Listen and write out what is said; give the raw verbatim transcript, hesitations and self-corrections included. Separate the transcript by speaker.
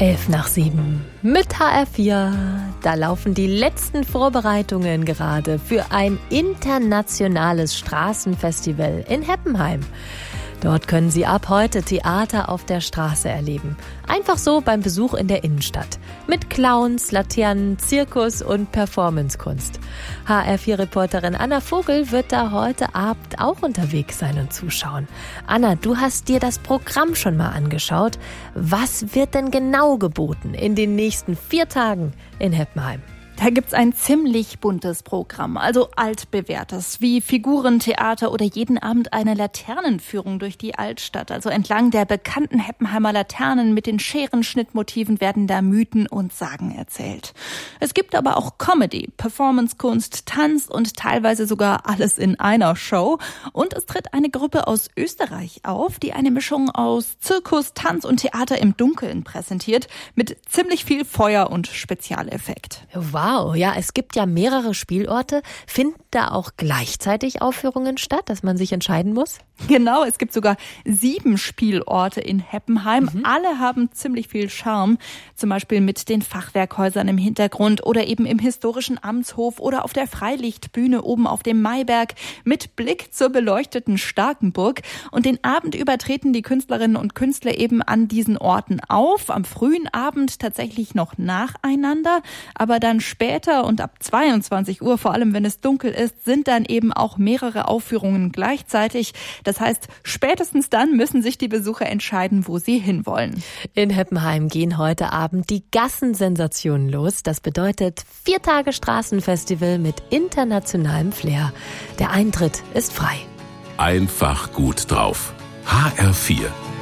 Speaker 1: Elf nach sieben mit H R vier. Da laufen die letzten Vorbereitungen gerade für ein internationales Straßenfestival in Heppenheim. Dort können Sie ab heute Theater auf der Straße erleben. Einfach so beim Besuch in der Innenstadt. Mit Clowns, Laternen, Zirkus und Performancekunst. H R vier-Reporterin Anna Vogel wird da heute Abend auch unterwegs sein und zuschauen. Anna, du hast dir das Programm schon mal angeschaut. Was wird denn genau geboten in den nächsten vier Tagen in Heppenheim?
Speaker 2: Da gibt's ein ziemlich buntes Programm, also altbewährtes, wie Figurentheater oder jeden Abend eine Laternenführung durch die Altstadt. Also entlang der bekannten Heppenheimer Laternen mit den Scherenschnittmotiven werden da Mythen und Sagen erzählt. Es gibt aber auch Comedy, Performancekunst, Tanz und teilweise sogar alles in einer Show. Und es tritt eine Gruppe aus Österreich auf, die eine Mischung aus Zirkus, Tanz und Theater im Dunkeln präsentiert, mit ziemlich viel Feuer und Spezialeffekt.
Speaker 1: Wow, ja, es gibt ja mehrere Spielorte. Finden da auch gleichzeitig Aufführungen statt, dass man sich entscheiden muss?
Speaker 2: Genau, es gibt sogar sieben Spielorte in Heppenheim. Mhm. Alle haben ziemlich viel Charme. Zum Beispiel mit den Fachwerkhäusern im Hintergrund oder eben im historischen Amtshof oder auf der Freilichtbühne oben auf dem Maiberg mit Blick zur beleuchteten Starkenburg. Und den Abend über treten die Künstlerinnen und Künstler eben an diesen Orten auf. Am frühen Abend tatsächlich noch nacheinander, aber dann später und ab zweiundzwanzig Uhr, vor allem wenn es dunkel ist, sind dann eben auch mehrere Aufführungen gleichzeitig. Das heißt, spätestens dann müssen sich die Besucher entscheiden, wo sie hinwollen.
Speaker 1: In Heppenheim gehen heute Abend die Gassensensationen los. Das bedeutet vier Tage Straßenfestival mit internationalem Flair. Der Eintritt ist frei.
Speaker 3: Einfach gut drauf. H R vier